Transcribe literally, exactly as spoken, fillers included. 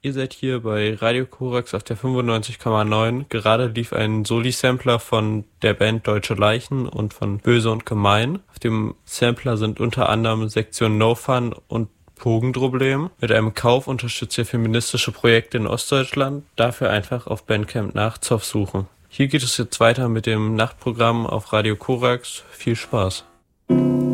Ihr seid hier bei Radio Korax auf der fünfundneunzig Komma neun. Gerade lief ein Soli-Sampler von der Band Deutsche Leichen und von Böse und Gemein. Auf dem Sampler sind unter anderem Sektion No Fun und Pogendroblem. Mit einem Kauf unterstützt ihr feministische Projekte in Ostdeutschland. Dafür einfach auf Bandcamp nach Zoff suchen. Hier geht es jetzt weiter mit dem Nachtprogramm auf Radio Korax. Viel Spaß.